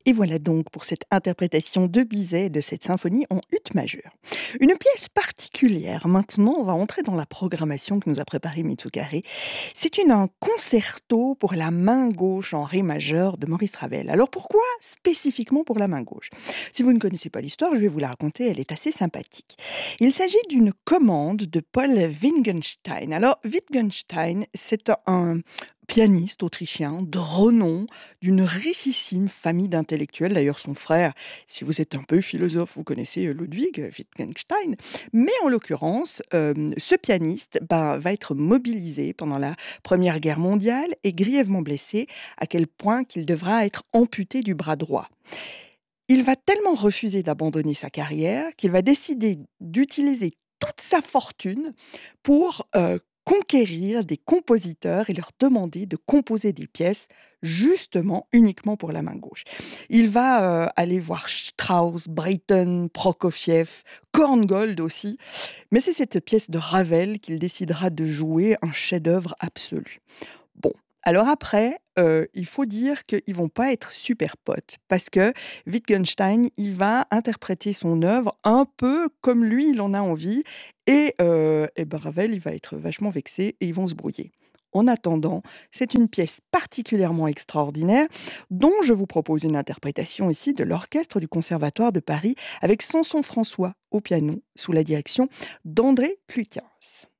Et voilà donc pour cette interprétation de Bizet de cette symphonie en ut majeur. Une pièce particulière, maintenant on va entrer dans la programmation que nous a préparée Mitsukare. C'est un concerto pour la main gauche en ré majeur de Maurice Ravel. Alors pourquoi spécifiquement pour la main gauche? Si vous ne connaissez pas l'histoire, je vais vous la raconter, elle est assez sympathique. Il s'agit d'une commande de Paul Wittgenstein. Alors Wittgenstein, c'est un pianiste autrichien de renom, d'une richissime famille d'intellectuels. D'ailleurs, son frère, si vous êtes un peu philosophe, vous connaissez Ludwig Wittgenstein. Mais en l'occurrence, ce pianiste va être mobilisé pendant la Première Guerre mondiale et grièvement blessé, à quel point qu'il devra être amputé du bras droit. Il va tellement refuser d'abandonner sa carrière qu'il va décider d'utiliser toute sa fortune pour conquérir des compositeurs et leur demander de composer des pièces justement uniquement pour la main gauche. Il va aller voir Strauss, Britten, Prokofiev, Korngold aussi, mais c'est cette pièce de Ravel qu'il décidera de jouer un chef-d'œuvre absolu. Bon, alors après, il faut dire qu'ils vont pas être super potes parce que Wittgenstein, il va interpréter son œuvre un peu comme lui, il en a envie et Ravel, il va être vachement vexé et ils vont se brouiller. En attendant, c'est une pièce particulièrement extraordinaire dont je vous propose une interprétation ici de l'orchestre du Conservatoire de Paris avec Samson François au piano sous la direction d'André Clukens.